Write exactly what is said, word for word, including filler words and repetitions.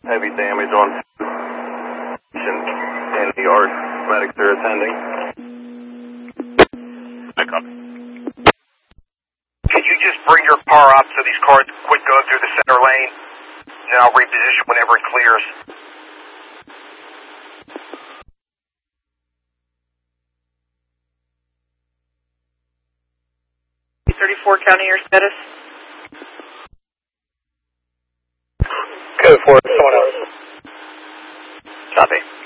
Heavy damage on in the yard. Medics are attending. I copy. Could you just bring your car up so these cars quit going through the center lane? And I'll reposition whenever it clears. thirty-four, county your status. Code four, someone else. Copy.